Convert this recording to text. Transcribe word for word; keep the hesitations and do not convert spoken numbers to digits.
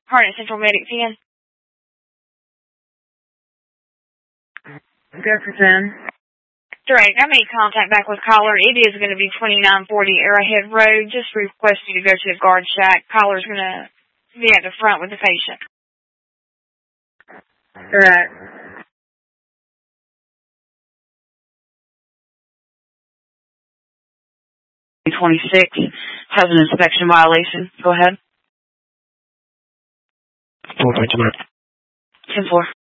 Harnett Central Medic ten. Go for ten. Direct, I made contact back with caller. It is going to be twenty-nine forty Arrowhead Road. Just request you to go to the guard shack. Caller's going to be at the front with the patient. Direct. twenty-six has an inspection violation. Go ahead. four point two. ten four.